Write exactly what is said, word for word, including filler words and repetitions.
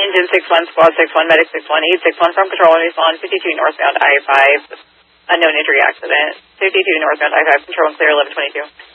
Engine six one, Squad six one, Medic six one, eight six one from Control and Respond, fifty-two northbound I five, unknown injury accident, fifty-two northbound I five, Control and Clear eleven twenty-two.